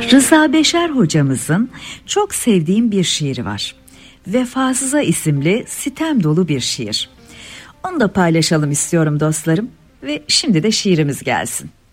Rıza Beşer hocamızın çok sevdiğim bir şiiri var. Vefasıza isimli sitem dolu bir şiir. Onu da paylaşalım istiyorum dostlarım ve şimdi de şiirimiz gelsin.